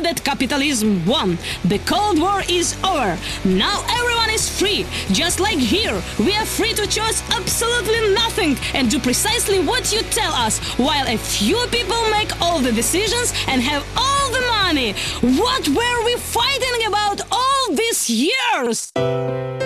that capitalism won. The Cold War is over. Now everyone is free. Just like here, we are free to choose absolutely nothing and do precisely what you tell us, while a few people make all the decisions and have all the money. What were we fighting about all these years?